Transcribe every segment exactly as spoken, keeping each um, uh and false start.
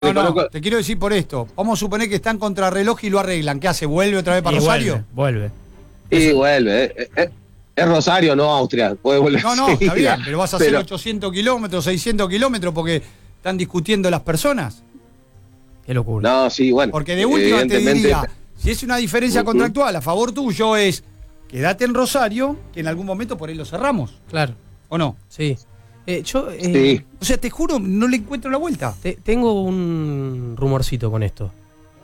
No, no, te quiero decir por esto. Vamos a suponer que están contra reloj y lo arreglan. ¿Qué hace? ¿Vuelve otra vez para y Rosario? Vuelve, vuelve. Y Eso. vuelve. Es, es, es Rosario, no Austria. Puede volver. No, no, está bien, pero vas a hacer pero... ochocientos kilómetros, seiscientos kilómetros porque están discutiendo las personas. Qué locura. No, sí, bueno. Porque de última te diría, si es una diferencia uh-huh. contractual a favor tuyo es, quédate en Rosario, que en algún momento por ahí lo cerramos. Claro. ¿O no? Sí. Eh, yo, eh, sí. O sea, te juro, no le encuentro la vuelta. Te, tengo un rumorcito con esto.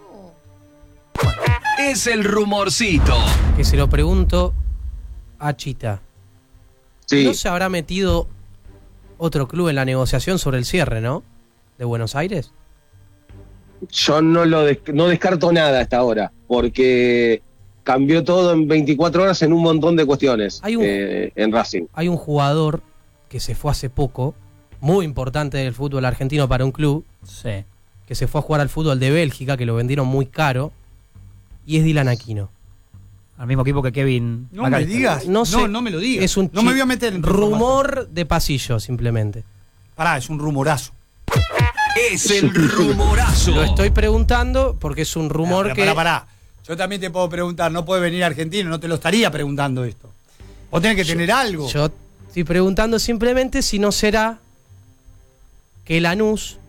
Es el rumorcito. Que se lo pregunto a Chita. Sí. ¿No se habrá metido otro club en la negociación sobre el cierre, no? ¿De Buenos Aires? Yo no lo des- no descarto nada hasta ahora, porque cambió todo en veinticuatro horas en un montón de cuestiones Hay un, eh, en Racing. Hay un jugador que se fue hace poco, muy importante del fútbol argentino para un club, sí. que se fue a jugar al fútbol de Bélgica, que lo vendieron muy caro, y es Dylan Aquino. Al mismo equipo que Kevin. No me digas, no, sé, no, no me lo digas. Es un no me voy a meter en rumor de pasillo, simplemente. Pará, es un rumorazo. Es el rumorazo. Lo estoy preguntando porque es un rumor pará, que... Pará, pará. Yo también te puedo preguntar, no puede venir argentino, no te lo estaría preguntando esto. Vos tenés que yo, tener algo. Yo estoy preguntando simplemente si no será que Lanús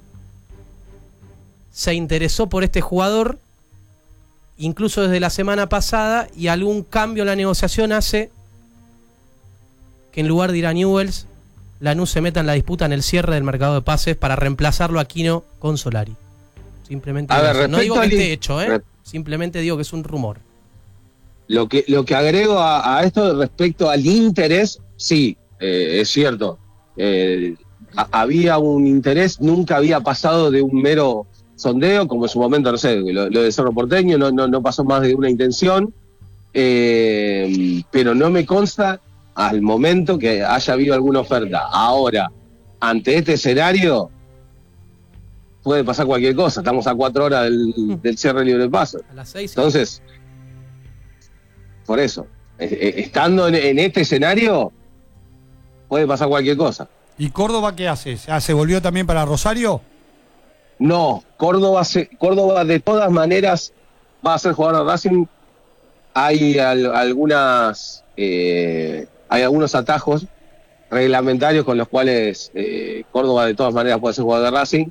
se interesó por este jugador incluso desde la semana pasada y algún cambio en la negociación hace que en lugar de ir a Newell's, Lanús se meta en la disputa en el cierre del mercado de pases para reemplazarlo a Aquino con Solari. Simplemente a ver, eso. No digo que al... esté hecho, ¿eh? Simplemente digo que es un rumor. Lo que, lo que agrego a, a esto respecto al interés, sí, eh, es cierto. Eh, a, había un interés, nunca había pasado de un mero sondeo, como en su momento, no sé, lo, lo de Cerro Porteño, no, no, no pasó más de una intención, eh, pero no me consta al momento que haya habido alguna oferta. Ahora, ante este escenario, puede pasar cualquier cosa. Estamos a cuatro horas del, del cierre libre de paso. A las seis. Entonces, por eso, estando en, en este escenario, puede pasar cualquier cosa. ¿Y Córdoba qué hace? ¿Se volvió también para Rosario? No, Córdoba, se, Córdoba de todas maneras va a ser jugador de Racing. Hay al, algunas... Eh, hay algunos atajos reglamentarios con los cuales eh, Córdoba de todas maneras puede ser jugador de Racing,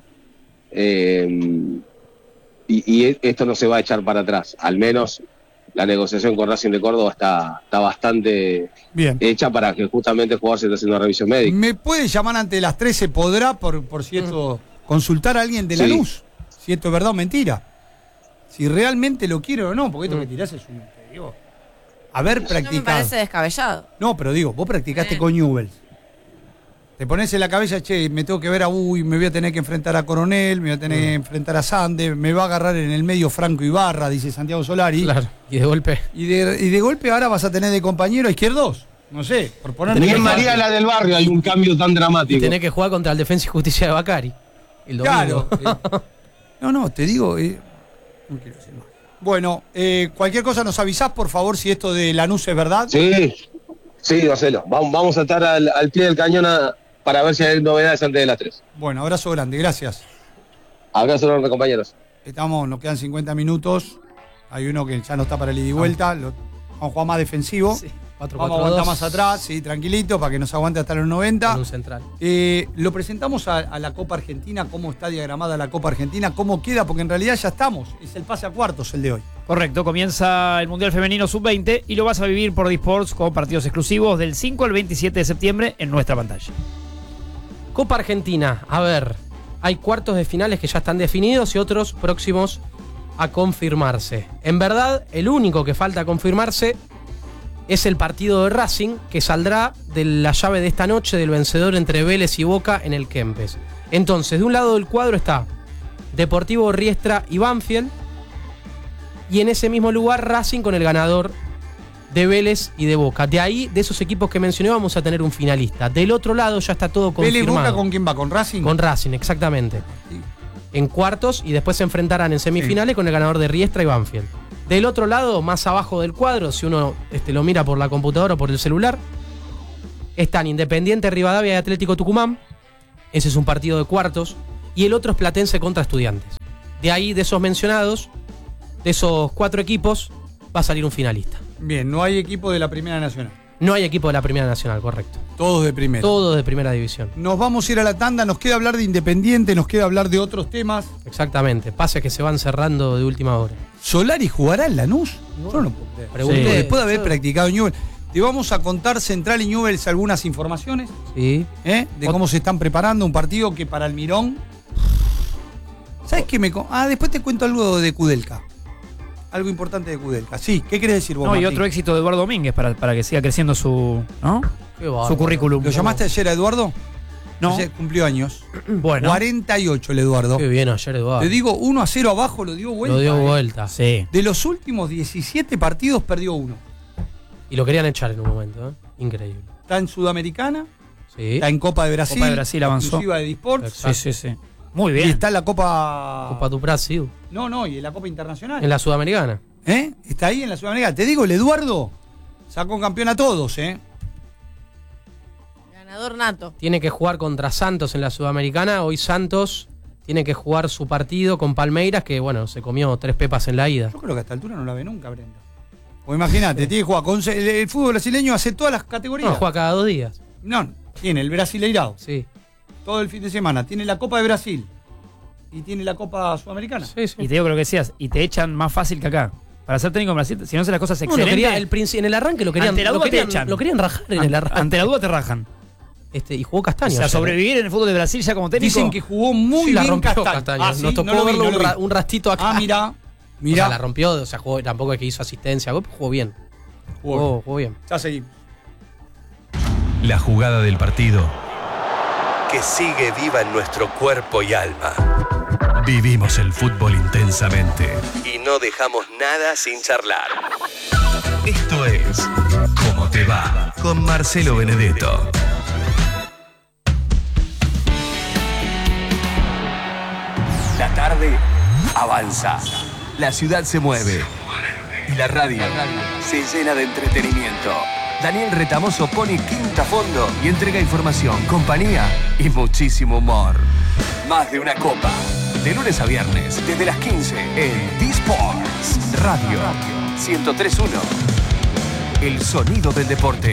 eh, y, y esto no se va a echar para atrás. Al menos la negociación con Racing de Córdoba está, está bastante bien hecha para que justamente el jugador se esté haciendo una revisión médica. ¿Me puede llamar ante las trece? ¿Podrá, por, por si esto, mm. consultar a alguien de sí. Lanús? Si esto es verdad o mentira. Si realmente lo quiere o no, porque esto mm. que tirás es un... Te digo, haber practicado. No me parece descabellado. No, pero digo, vos practicaste eh. con Newell's. Te pones en la cabeza, che, me tengo que ver a uy, me voy a tener que enfrentar a Coronel, me voy a tener que enfrentar a Sande, me va a agarrar en el medio Franco Ibarra, dice Santiago Solari. Claro, y de golpe. Y de, y de golpe ahora vas a tener de compañero a Izquierdos. No sé, por poner. En María la del Barrio hay un cambio tan dramático. Y tenés que jugar contra el Defensa y Justicia de Bacari. El claro. Eh, no, no, te digo. Eh, no quiero decir más. Bueno, eh, cualquier cosa nos avisás, por favor, si esto de Lanús es verdad. Sí, sí, Marcelo. Vamos, vamos a estar al, al pie del cañón a, para ver si hay novedades antes de las tres. Bueno, abrazo grande, gracias. Abrazo grande, compañeros. Estamos, nos quedan cincuenta minutos. Hay uno que ya no está para el ida y vuelta. Lo, vamos a jugar más defensivo. Sí. cuatro, vamos cuatro, a aguantar dos. Más atrás, sí, tranquilito, para que nos aguante hasta los noventa. Con un central. Eh, lo presentamos a, a la Copa Argentina, cómo está diagramada la Copa Argentina, cómo queda, porque en realidad ya estamos. Es el pase a cuartos el de hoy. Correcto, comienza el Mundial Femenino sub veinte y lo vas a vivir por D-Sports con partidos exclusivos del cinco al veintisiete de septiembre en nuestra pantalla. Copa Argentina, a ver, hay cuartos de finales que ya están definidos y otros próximos a confirmarse. En verdad, el único que falta confirmarse es el partido de Racing, que saldrá de la llave de esta noche del vencedor entre Vélez y Boca en el Kempes. Entonces, de un lado del cuadro está Deportivo Riestra y Banfield, y en ese mismo lugar Racing con el ganador de Vélez y de Boca. De ahí, de esos equipos que mencioné, vamos a tener un finalista. Del otro lado ya está todo confirmado. ¿Vélez y Boca con quién va? ¿Con Racing? Con Racing, exactamente. Sí. En cuartos, y después se enfrentarán en semifinales sí. con el ganador de Riestra y Banfield. Del otro lado, más abajo del cuadro, si uno este, lo mira por la computadora o por el celular, están Independiente Rivadavia y Atlético Tucumán. Ese es un partido de cuartos. y el otro es Platense contra Estudiantes. De ahí, de esos mencionados, de esos cuatro equipos, va a salir un finalista. Bien, no hay equipo de la Primera Nacional. No hay equipo de la Primera Nacional, correcto. Todos de primera. Todos de Primera División. Nos vamos a ir a la tanda, nos queda hablar de Independiente, nos queda hablar de otros temas. Exactamente, pases que se van cerrando de última hora. ¿Solari jugará en Lanús? No. Yo no puedo creer. Pregunté. Sí. Después de haber practicado en Newell's. Te vamos a contar Central y Newell's algunas informaciones, Sí. ¿eh? De cómo se están preparando un partido que para Almirón. ¿Sabes qué me.? Ah, después te cuento algo de Kudelka. Algo importante de Kudelka. Sí, ¿qué querés decir vos, No, y Martín? otro éxito de Eduardo Domínguez para, para que siga creciendo su, ¿no? Qué bárbaro. su currículum. ¿Lo llamaste ayer a Eduardo? No. Ayer cumplió años. Bueno. cuarenta y ocho el Eduardo. Qué bien ayer, Eduardo. Te digo, uno a cero abajo lo dio vuelta. Lo dio eh. vuelta. Sí. De los últimos diecisiete partidos perdió uno. Y lo querían echar en un momento, ¿eh? Increíble. Está en Sudamericana, Sí. está en Copa de Brasil. Copa de Brasil avanzó. Exclusiva de Disports. Sí, sí, sí. Muy Y bien. está en la Copa. Copa tu Brasil. No, no, y en la Copa Internacional. En la Sudamericana. ¿Eh? Está ahí en la Sudamericana. Te digo, el Eduardo sacó campeón a todos, ¿eh? Ganador nato. Tiene que jugar contra Santos en la Sudamericana. Hoy Santos tiene que jugar su partido con Palmeiras, que bueno, se comió tres pepas en la ida. Yo creo que a esta altura no la ve nunca, Brenda. O imagínate, tiene que jugar con. El, el fútbol brasileño hace todas las categorías. No, juega cada dos días. No, tiene el Brasileirao Sí. todo el fin de semana. Tiene la Copa de Brasil. Y tiene la Copa Sudamericana. Sí, sí. Y te digo lo que decías, y te echan más fácil que acá. Para ser técnico en Brasil, si no haces las cosas No, lo excelentes, quería, el princi- en el arranque lo querían, ante la lo duda te querían, echan. lo querían rajar en el An- arranque. ante la duda te rajan. Este, y jugó O Castaño. sea, ayer, ¿eh? sobrevivir en el fútbol de Brasil ya como técnico. Dicen que jugó muy Sí, la bien rompió Castaño. Castaño. Ah, ¿sí? Nos tocó No lo vi, verlo no un, lo vi. ra- un rastito acá. Ah, mira. O Mira. sea, la rompió, o sea, jugó, tampoco es que hizo asistencia, jugó bien. Jugó, jugó bien. Ya seguimos. La jugada del partido que sigue viva en nuestro cuerpo y alma. Vivimos el fútbol intensamente y no dejamos nada sin charlar. Esto es ¿Cómo te va? Con Marcelo Benedetto. La tarde avanza. La ciudad se mueve. Y la radio se llena de entretenimiento. Daniel Retamoso pone quinta a fondo y entrega información, compañía y muchísimo humor. Más de una copa. De lunes a viernes, desde las quince, en D-Sports Radio ciento tres punto uno. El sonido del deporte.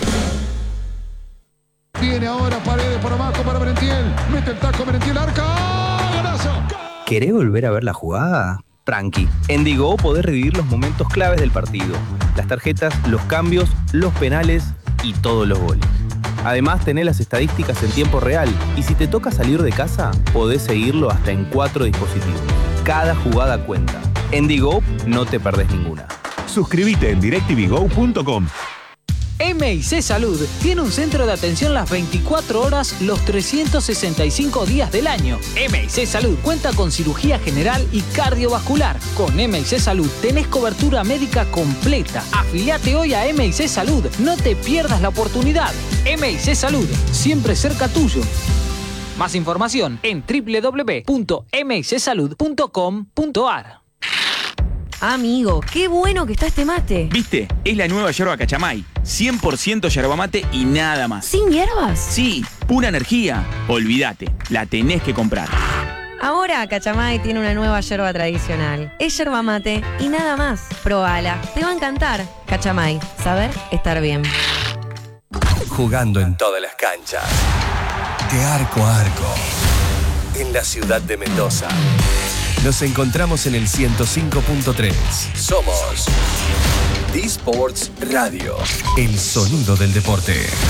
Viene ahora Paredes por abajo para Merentiel. Mete el taco Merentiel, arca. ¡Golazo! ¿Querés volver a ver la jugada? Tranqui. En Digo podés revivir los momentos claves del partido. Las tarjetas, los cambios, los penales y todos los goles. Además, tenés las estadísticas en tiempo real. Y si te toca salir de casa, podés seguirlo hasta en cuatro dispositivos. Cada jugada cuenta. En Digo no te perdés ninguna. Suscríbete en directv go punto com. M I C Salud tiene un centro de atención las veinticuatro horas, los trescientos sesenta y cinco días del año. M I C Salud cuenta con cirugía general y cardiovascular. Con M I C Salud tenés cobertura médica completa. Afiliate hoy a M I C Salud. No te pierdas la oportunidad. M I C Salud, siempre cerca tuyo. Más información en doble u doble u doble u punto m i c salud punto com punto a r. Amigo, qué bueno que está este mate. ¿Viste? Es la nueva yerba Cachamay. cien por ciento yerba mate y nada más. ¿Sin hierbas? Sí, pura energía. Olvídate, la tenés que comprar. Ahora Cachamay tiene una nueva yerba tradicional. Es yerba mate y nada más. Probala, te va a encantar. Cachamay, saber estar bien. Jugando en todas las canchas. De arco a arco. En la ciudad de Mendoza. Nos encontramos en el ciento cinco punto tres. Somos D-Sports Radio. El sonido del deporte.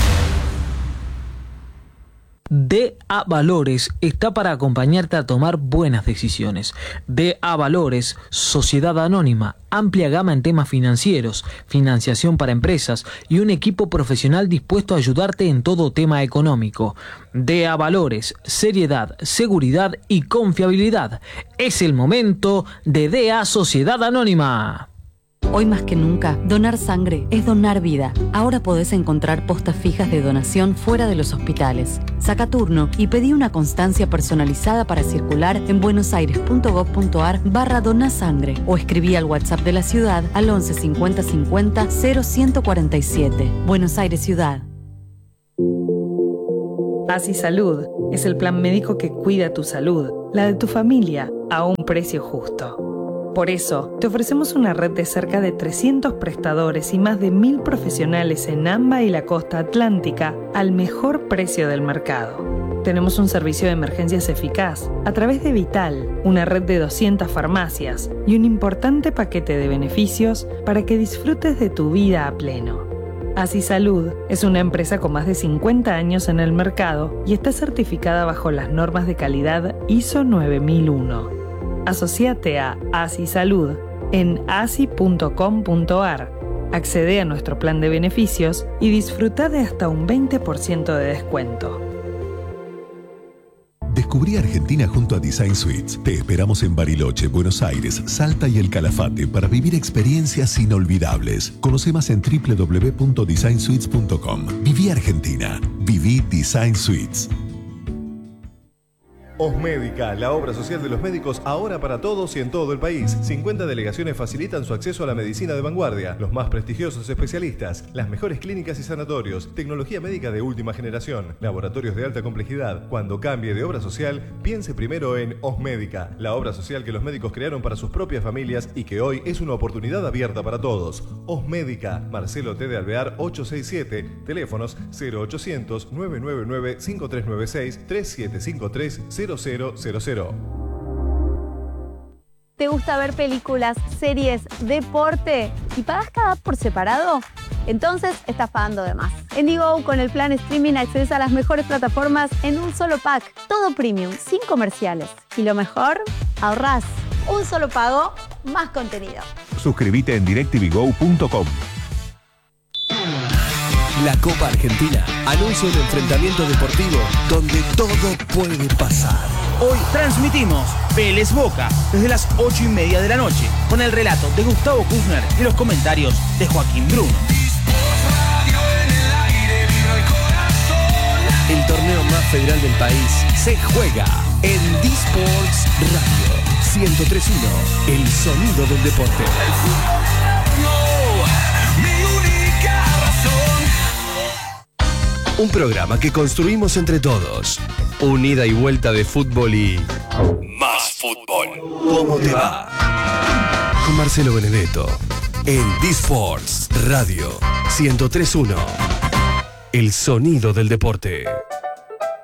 D A Valores está para acompañarte a tomar buenas decisiones. D A Valores, Sociedad Anónima, amplia gama en temas financieros, financiación para empresas y un equipo profesional dispuesto a ayudarte en todo tema económico. D A Valores, seriedad, seguridad y confiabilidad. Es el momento de D A Sociedad Anónima. Hoy más que nunca, donar sangre es donar vida. Ahora podés encontrar postas fijas de donación fuera de los hospitales. Saca turno y pedí una constancia personalizada para circular en buenosaires.gov.ar barra donasangre o escribí al WhatsApp de la ciudad al once cincuenta cincuenta cero ciento cuarenta y siete. Buenos Aires Ciudad. Así Salud es el plan médico que cuida tu salud, la de tu familia, a un precio justo. Por eso, te ofrecemos una red de cerca de trescientos prestadores y más de mil profesionales en AMBA y la costa atlántica al mejor precio del mercado. Tenemos un servicio de emergencias eficaz a través de Vital, una red de doscientas farmacias y un importante paquete de beneficios para que disfrutes de tu vida a pleno. Así Salud es una empresa con más de cincuenta años en el mercado y está certificada bajo las normas de calidad I S O nueve mil uno. Asociate a Así Salud en asi punto com punto ar. Accede a nuestro plan de beneficios y disfruta de hasta un veinte por ciento de descuento. Descubrí Argentina junto a Design Suites. Te esperamos en Bariloche, Buenos Aires, Salta y El Calafate para vivir experiencias inolvidables. Conoce más en doble u doble u doble u punto design suites punto com. Viví Argentina. Viví Design Suites. Osmédica, la obra social de los médicos ahora para todos y en todo el país. cincuenta delegaciones facilitan su acceso a la medicina de vanguardia, los más prestigiosos especialistas, las mejores clínicas y sanatorios, tecnología médica de última generación, laboratorios de alta complejidad. Cuando cambie de obra social, piense primero en Osmédica, la obra social que los médicos crearon para sus propias familias y que hoy es una oportunidad abierta para todos. Osmédica, Marcelo T. de Alvear ochocientos sesenta y siete, teléfonos cero ochocientos, nueve nueve nueve, cinco tres nueve seis, tres siete cinco tres, cero cero cero cero. ¿Te gusta ver películas, series, deporte y pagas cada app por separado? Entonces estás pagando de más. En Digo, con el plan streaming accedes a las mejores plataformas en un solo pack. Todo premium, sin comerciales. Y lo mejor, ahorrás. Un solo pago, más contenido. Suscríbete en directv go punto com. La Copa Argentina anuncia un enfrentamiento deportivo donde todo puede pasar. Hoy transmitimos Vélez Boca desde las ocho y media de la noche con el relato de Gustavo Kuzner y los comentarios de Joaquín Bruno. El torneo más federal del país se juega en D-Sports Radio ciento tres punto uno, el sonido del deporte. Un programa que construimos entre todos. Unida y vuelta de fútbol y... más fútbol. ¿Cómo te va? Con Marcelo Benedetto. En D-Sports Radio ciento tres punto uno. El sonido del deporte.